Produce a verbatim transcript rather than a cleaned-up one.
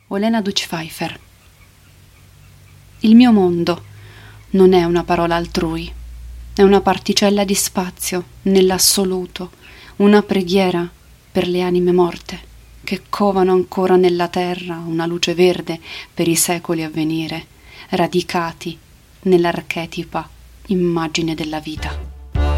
Olena Duchpfeifer. Il mio mondo non è una parola altrui, è una particella di spazio nell'assoluto, una preghiera per le anime morte che covano ancora nella terra una luce verde per i secoli a venire, radicati nell'archetipa immagine della vita.